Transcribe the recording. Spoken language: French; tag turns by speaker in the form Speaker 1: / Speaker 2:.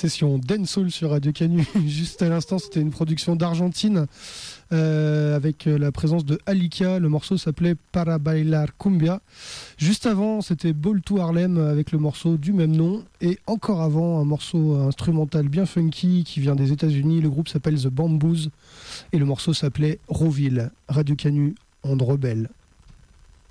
Speaker 1: session Dancehall sur Radio Canu. Juste à l'instant, c'était une production d'Argentine avec la présence de Alika. Le morceau s'appelait Para Bailar Cumbia. Juste avant, c'était Ball to Harlem avec le morceau du même nom. Et encore avant, un morceau instrumental bien funky qui vient des États-Unis. Le groupe s'appelle The Bamboos et le morceau s'appelait Roville. Radio Canu, onde rebelle.